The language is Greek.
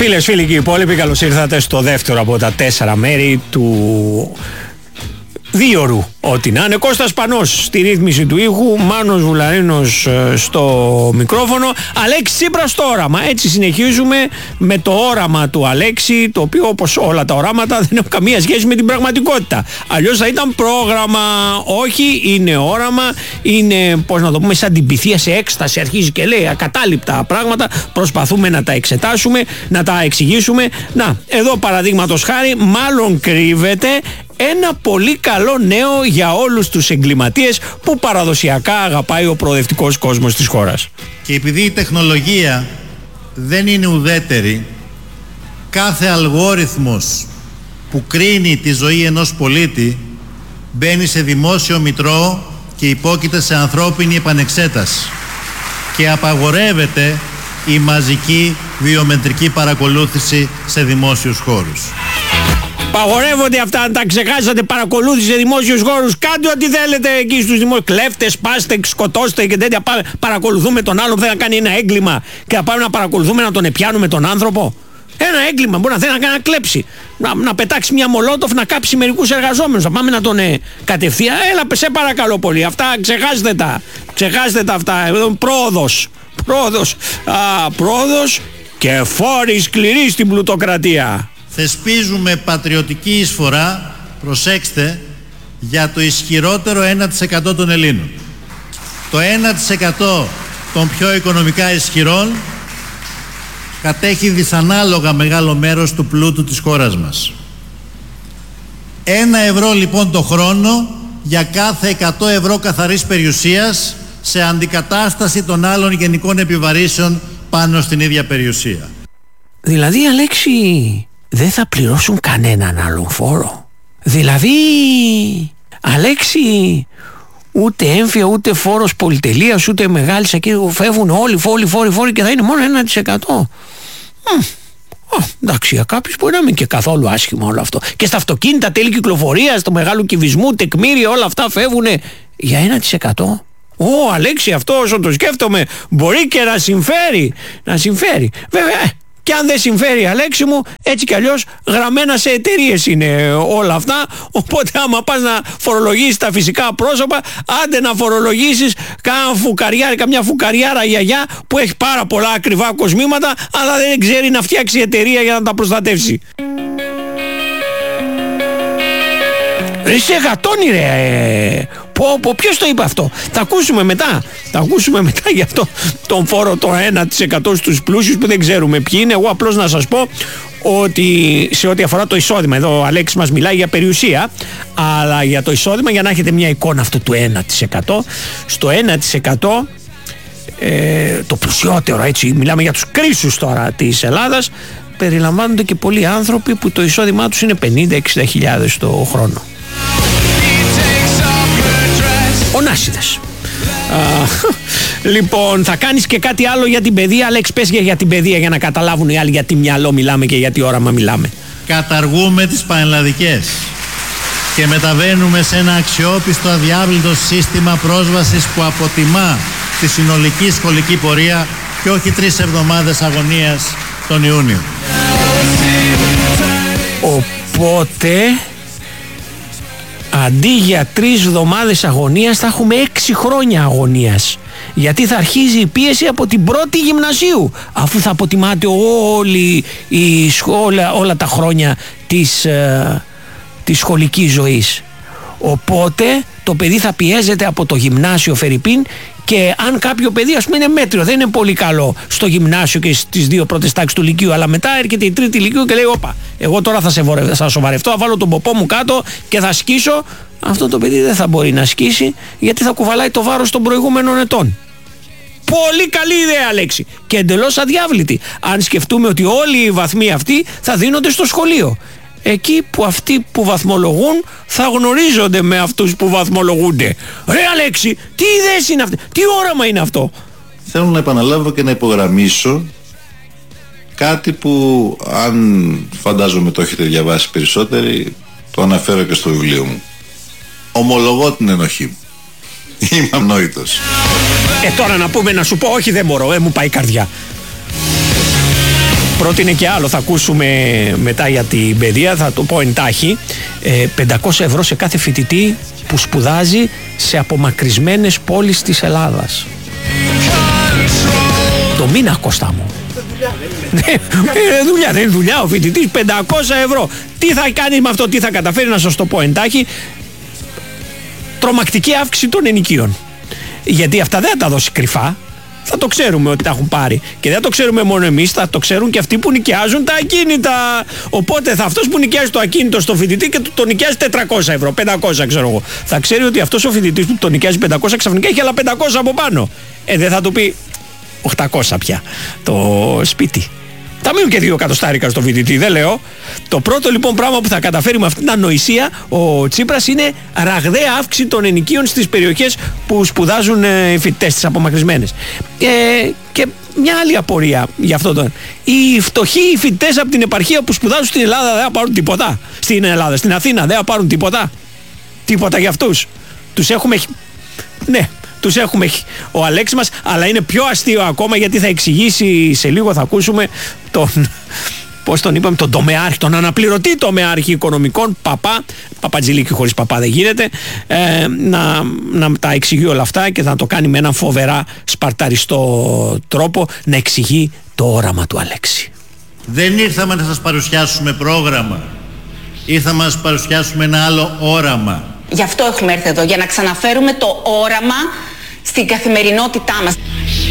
Φίλες, φίλοι και οι υπόλοιποι, καλώς ήρθατε στο δεύτερο από τα 4 μέρη του δίωρου. Ό,τι να είναι. Κώστας Πανός στη ρύθμιση του ήχου, Μάνος Βουλαρίνος στο μικρόφωνο, Αλέξης Τσίπρας στο όραμα. Έτσι συνεχίζουμε με το όραμα του Αλέξη, το οποίο όπως όλα τα οράματα δεν έχουν καμία σχέση με την πραγματικότητα. Αλλιώς θα ήταν πρόγραμμα. Όχι, είναι όραμα, είναι, πώς να το πούμε, σαν την πυθία σε έκσταση. Αρχίζει και λέει ακατάληπτα πράγματα. Προσπαθούμε να τα εξετάσουμε, να τα εξηγήσουμε. Να, εδώ παραδείγματος χάρη, μάλλον κρύβεται ένα πολύ καλό νέο για όλους τους εγκληματίες που παραδοσιακά αγαπάει ο προοδευτικός κόσμος της χώρας. Και επειδή η τεχνολογία δεν είναι ουδέτερη, κάθε αλγόριθμος που κρίνει τη ζωή ενός πολίτη μπαίνει σε δημόσιο μητρό και υπόκειται σε ανθρώπινη επανεξέταση και απαγορεύεται η μαζική βιομετρική παρακολούθηση σε δημόσιους χώρους. Παγορεύονται αυτά, αν τα ξεχάσατε, παρακολούθηση σε δημόσιους χώρους. Κάντε ό,τι θέλετε εκεί στους δημόσιους. Κλέφτες, πάστε, σκοτώστε και τέτοια. Παρακολουθούμε τον άλλο που θέλει να κάνει ένα έγκλημα και να πάμε να παρακολουθούμε να τον επιάνουμε τον άνθρωπο. Ένα έγκλημα μπορεί να θέλει να κλέψει. Να πετάξει μια μολότοφ, να κάψει μερικούς εργαζόμενους. Να πάμε να τον κατευθείαν. Έλα, σε παρακαλώ πολύ. Αυτά ξεχάστε τα. Ξεχάστε τα αυτά. Πρόοδος. Πρόοδος και φόροι σκληροί στην πλουτοκρατία. Θεσπίζουμε πατριωτική εισφορά, προσέξτε, για το ισχυρότερο 1% των Ελλήνων. Το 1% των πιο οικονομικά ισχυρών κατέχει δυσανάλογα μεγάλο μέρος του πλούτου της χώρας μας. 1 € λοιπόν το χρόνο για κάθε 100 € καθαρής περιουσίας σε αντικατάσταση των άλλων γενικών επιβαρύσεων πάνω στην ίδια περιουσία. Δηλαδή, Αλέξη, δεν θα πληρώσουν κανέναν άλλον φόρο. Δηλαδή, Αλέξη, ούτε έμφυα, ούτε φόρος πολυτελείας, ούτε μεγάλης ακίνητου, φεύγουν όλοι φόροι και θα είναι μόνο 1%. Εντάξει, για κάποιους μπορεί να μην είναι και καθόλου άσχημα όλο αυτό. Και στα αυτοκίνητα, τέλη κυκλοφορίας, του μεγάλου κυβισμού, τεκμήρια, όλα αυτά φεύγουν για 1%. Αλέξη, αυτό όσο το σκέφτομαι μπορεί και να συμφέρει. Βέβαια, και αν δεν συμφέρει, Αλέξη μου, έτσι κι αλλιώς γραμμένα σε εταιρείες είναι όλα αυτά. Οπότε άμα πας να φορολογήσεις τα φυσικά πρόσωπα, άντε να φορολογήσεις καμιά φουκαριάρα γιαγιά που έχει πάρα πολλά ακριβά κοσμήματα, αλλά δεν ξέρει να φτιάξει εταιρεία για να τα προστατεύσει. Είσαι γατόνι ρε. Ποιος το είπε αυτό? Θα ακούσουμε μετά για αυτό τον φόρο το 1% στους πλούσιους που δεν ξέρουμε ποιοι είναι. Εγώ απλώς να σας πω ότι σε ό,τι αφορά το εισόδημα, εδώ ο Αλέξης μας μιλάει για περιουσία, αλλά για το εισόδημα, για να έχετε μια εικόνα αυτό του 1%, στο 1% το πλουσιότερο, έτσι μιλάμε για τους κρίσους τώρα της Ελλάδας, περιλαμβάνονται και πολλοί άνθρωποι που το εισόδημά τους είναι 50-60 χιλιάδες το χρόνο. Ονάσιδες. Λοιπόν, θα κάνεις και κάτι άλλο για την παιδεία? Αλέξη, πες για την παιδεία για να καταλάβουν οι άλλοι γιατί μυαλό μιλάμε και γιατί όραμα μιλάμε. Καταργούμε τις πανελλαδικές και μεταβαίνουμε σε ένα αξιόπιστο αδιάβλητο σύστημα πρόσβασης που αποτιμά τη συνολική σχολική πορεία και όχι 3 εβδομάδες αγωνίας τον Ιούνιο. Οπότε αντί για 3 εβδομάδες αγωνίας θα έχουμε 6 χρόνια αγωνίας, γιατί θα αρχίζει η πίεση από την πρώτη γυμνασίου, αφού θα αποτιμάται όλη η όλα τα χρόνια της σχολικής ζωής. Οπότε το παιδί θα πιέζεται από το γυμνάσιο φερρυπίν, και αν κάποιο παιδί, ας πούμε, είναι μέτριο, δεν είναι πολύ καλό στο γυμνάσιο και στις 2 πρώτες τάξεις του λυκείου, αλλά μετά έρχεται η 3η λυκείου και λέει όπα, εγώ τώρα θα σοβαρευτώ, θα βάλω τον ποπό μου κάτω και θα σκίσω. Αυτό το παιδί δεν θα μπορεί να σκίσει, γιατί θα κουβαλάει το βάρος των προηγούμενων ετών. Πολύ καλή ιδέα, Αλέξη, και εντελώς αδιάβλητη, αν σκεφτούμε ότι όλοι οι βαθμοί αυτοί θα δίνονται στο σχολείο. Εκεί που αυτοί που βαθμολογούν θα γνωρίζονται με αυτούς που βαθμολογούνται. Ρε Αλέξη, τι ιδέες είναι αυτές, τι όραμα είναι αυτό? Θέλω να επαναλάβω και να υπογραμμίσω κάτι που, αν φαντάζομαι το έχετε διαβάσει περισσότεροι, το αναφέρω και στο βιβλίο μου. Ομολογώ την ενοχή μου. Είμαι ανόητος. Τώρα να πούμε, να σου πω όχι δεν μπορώ, μου πάει η καρδιά. πρότεινε και άλλο, θα ακούσουμε μετά για την παιδεία, θα το πω εντάχει. 500 ευρώ σε κάθε φοιτητή που σπουδάζει σε απομακρυσμένες πόλεις της Ελλάδας. Το μήνα, Κώστα μου. Δουλειά, δεν είναι δουλειά ο φοιτητής. 500 ευρώ. Τι θα κάνει με αυτό, τι θα καταφέρει, να σας το πω εντάχει. Τρομακτική αύξηση των ενοικίων. Γιατί αυτά δεν θα τα δώσει κρυφά. Θα το ξέρουμε ότι τα έχουν πάρει. Και δεν θα το ξέρουμε μόνο εμείς, θα το ξέρουν και αυτοί που νοικιάζουν τα ακίνητα. Οπότε αυτός που νοικιάζει το ακίνητο στο φοιτητή και το νοικιάζει 400 ευρώ, 500 ξέρω εγώ, θα ξέρει ότι αυτός ο φοιτητής που το νοικιάζει 500 ξαφνικά έχει άλλα 500 από πάνω. Δεν θα του πει 800 πια το σπίτι. Θα μείνουν και 2 εκατοστάρικα στο φοιτητή, δεν λέω. Το πρώτο λοιπόν πράγμα που θα καταφέρει με αυτήν την ανοησία ο Τσίπρας είναι ραγδαία αύξηση των ενοικίων στις περιοχές που σπουδάζουν οι φοιτητές, τις απομακρυσμένες. Και μια άλλη απορία για αυτό το. Οι φτωχοί φοιτητές από την επαρχία που σπουδάζουν στην Ελλάδα δεν θα πάρουν τίποτα. Στην Ελλάδα, στην Αθήνα δεν θα πάρουν τίποτα. Τίποτα για αυτούς. Τους έχουμε. Ναι. Τους έχουμε ο Αλέξης μας, αλλά είναι πιο αστείο ακόμα γιατί θα εξηγήσει σε λίγο, θα ακούσουμε τον, πώς τον είπαμε, τον τομεάρχη, τον αναπληρωτή τομεάρχη οικονομικών, Παπατζηλίκη, χωρίς παπά δεν γίνεται, να τα εξηγεί όλα αυτά και θα το κάνει με έναν φοβερά σπαρταριστό τρόπο, να εξηγεί το όραμα του Αλέξη. Δεν ήρθαμε να σας παρουσιάσουμε πρόγραμμα, ήρθαμε να σας παρουσιάσουμε ένα άλλο όραμα. Γι' αυτό έχουμε έρθει εδώ, για να ξαναφέρουμε το όραμα στην καθημερινότητά μας.